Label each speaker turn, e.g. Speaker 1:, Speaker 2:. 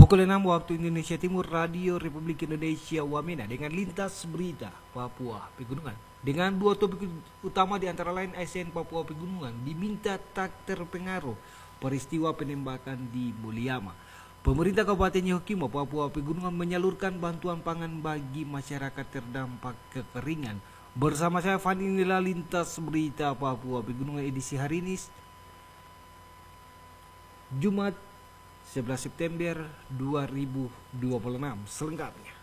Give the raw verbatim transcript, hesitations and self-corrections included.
Speaker 1: Pukul enam waktu Indonesia Timur, Radio Republik Indonesia Wamena dengan lintas berita Papua Pegunungan. Dengan dua topik utama di antara lain A S N Papua Pegunungan diminta tak terpengaruh peristiwa penembakan di Muliama. Pemerintah Kabupaten Yahukimo, Papua Pegunungan menyalurkan bantuan pangan bagi masyarakat terdampak kekeringan. Bersama saya Fan, inilah lintas berita Papua Pegunungan edisi hari ini Jumat sebelas September dua ribu dua puluh enam selengkapnya.